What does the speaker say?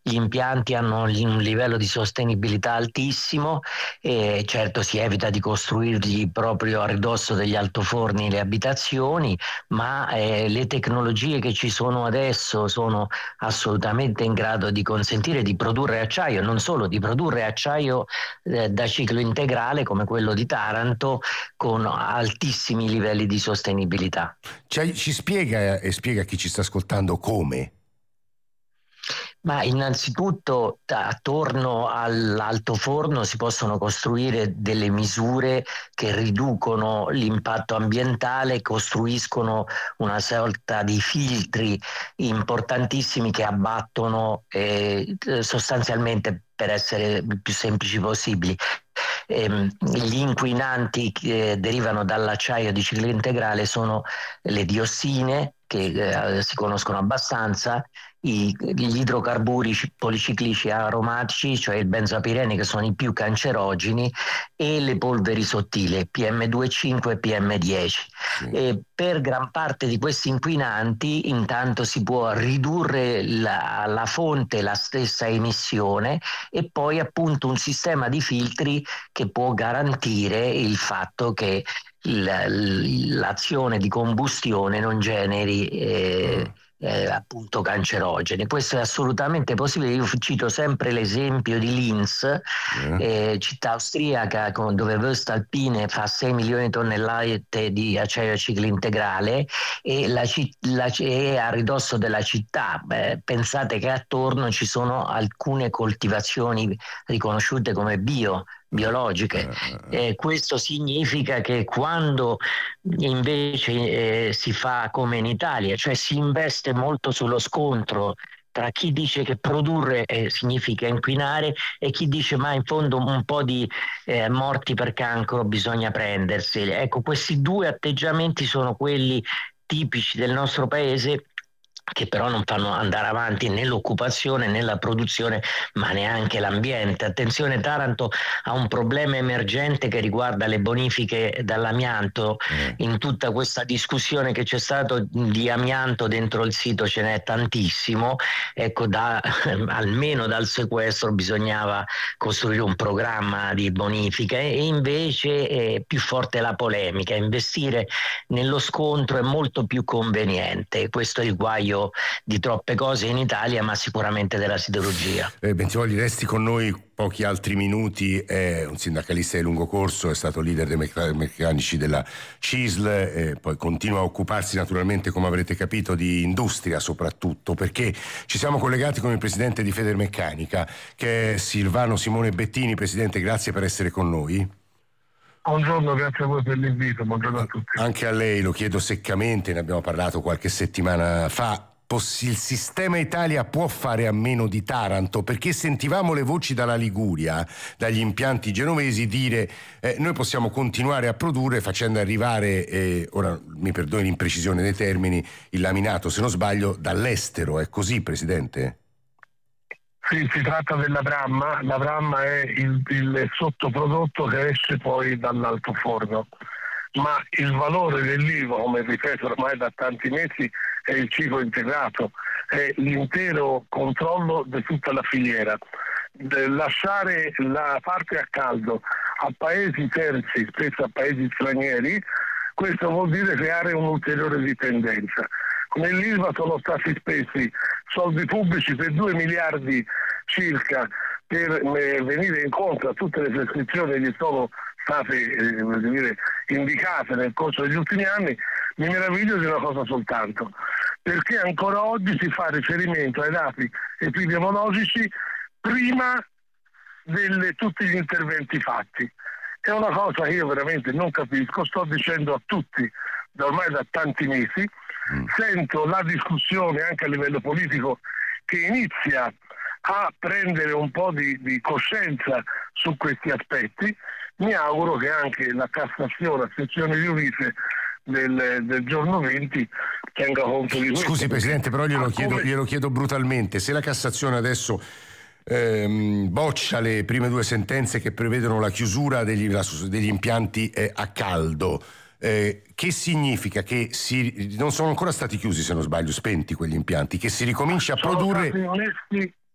gli impianti hanno un livello di sostenibilità altissimo e certo si evita di costruirli proprio a ridosso degli altoforni le abitazioni, ma le tecnologie che ci sono adesso sono assolutamente in grado di consentire di produrre acciaio, non solo di produrre acciaio da ciclo integrale come quello di Taranto con altissimi livelli di sostenibilità. Ci spiega e spiega a chi ci sta ascoltando come? Ma innanzitutto attorno all'altoforno si possono costruire delle misure che riducono l'impatto ambientale, costruiscono una sorta di filtri importantissimi che abbattono sostanzialmente, per essere più semplici possibili, gli inquinanti che derivano dall'acciaio di ciclo integrale sono le diossine, che si conoscono abbastanza, gli idrocarburi policiclici aromatici, cioè il benzopirene, che sono i più cancerogeni, e le polveri sottili PM2,5 e PM10. Sì. Per gran parte di questi inquinanti intanto si può ridurre la fonte, la stessa emissione, e poi appunto un sistema di filtri che può garantire il fatto che l'azione di combustione non generi appunto cancerogeni. Questo è assolutamente possibile. Io cito sempre l'esempio di Linz, città austriaca dove voestalpine fa 6 milioni di tonnellate di acciaio a ciclo integrale, e è a ridosso della città. Pensate che attorno ci sono alcune coltivazioni riconosciute come biologiche. Questo significa che quando invece si fa come in Italia, cioè si investe molto sullo scontro tra chi dice che produrre significa inquinare e chi dice ma in fondo un po' di morti per cancro bisogna prendersi. Ecco, questi due atteggiamenti sono quelli tipici del nostro paese, che però non fanno andare avanti né l'occupazione né la produzione, ma neanche l'ambiente. Attenzione, Taranto ha un problema emergente che riguarda le bonifiche dall'amianto. In tutta questa discussione che c'è stato di amianto dentro il sito ce n'è tantissimo. Ecco, almeno dal sequestro bisognava costruire un programma di bonifica, e invece è più forte la polemica. Investire nello scontro è molto più conveniente. Questo è il guaio di troppe cose in Italia, ma sicuramente della siderurgia. Bentivogli, resti con noi pochi altri minuti. È un sindacalista di lungo corso, è stato leader dei meccanici della CISL, poi continua a occuparsi naturalmente, come avrete capito, di industria soprattutto, perché ci siamo collegati con il presidente di Federmeccanica, che è Silvano Simone Bettini. Presidente, grazie per essere con noi. Buongiorno, grazie a voi per l'invito, buongiorno a tutti. Anche a lei, lo chiedo seccamente, ne abbiamo parlato qualche settimana fa. Il sistema Italia può fare a meno di Taranto? Perché sentivamo le voci dalla Liguria, dagli impianti genovesi, dire noi possiamo continuare a produrre facendo arrivare, ora mi perdoni l'imprecisione dei termini, il laminato, se non sbaglio, dall'estero. È così, Presidente? Sì, si tratta della Bramma. La Bramma è il sottoprodotto che esce poi dall'altoforno, ma il valore dell'IVA, come ripeto ormai da tanti mesi, è il ciclo integrato, è l'intero controllo di tutta la filiera. Lasciare la parte a caldo a paesi terzi, spesso a paesi stranieri, questo vuol dire creare un'ulteriore dipendenza. Nell'ILVA sono stati spesi soldi pubblici per 2 miliardi circa per venire incontro a tutte le prescrizioni che sono state indicate nel corso degli ultimi anni. Mi meraviglio di una cosa soltanto, perché ancora oggi si fa riferimento ai dati epidemiologici prima di tutti gli interventi fatti. È una cosa che io veramente non capisco, sto dicendo a tutti ormai da tanti mesi. Sento la discussione anche a livello politico che inizia a prendere un po' di coscienza su questi aspetti. Mi auguro che anche la Cassazione, a sezione giudice del giorno 20, tenga conto di questo. Scusi Presidente, però glielo chiedo brutalmente. Se la Cassazione adesso boccia le prime 2 sentenze che prevedono la chiusura degli impianti a caldo, che significa? Che non sono ancora stati chiusi, se non sbaglio, spenti quegli impianti, che si ricomincia a produrre. Sono stati messi